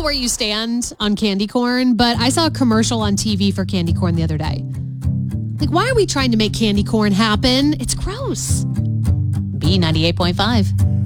know where you stand on candy corn, but I saw a commercial on TV for candy corn the other day. Like, why are we trying to make candy corn happen? It's gross. B98.5.